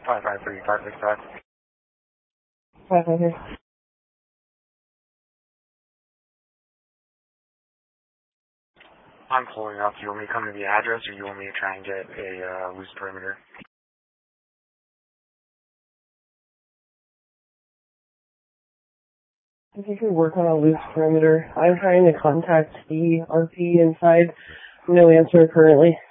553-565. 553. I'm pulling up. Do you want me to come to the address, or you want me to try and get a loose perimeter? I think we work on a loose perimeter. I'm trying to contact the RP inside. No answer currently.